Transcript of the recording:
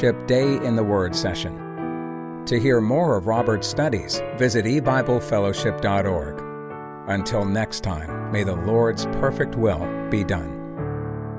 Fellowship Day in the Word session. To hear more of Robert's studies, visit ebiblefellowship.org. Until next time, may the Lord's perfect will be done.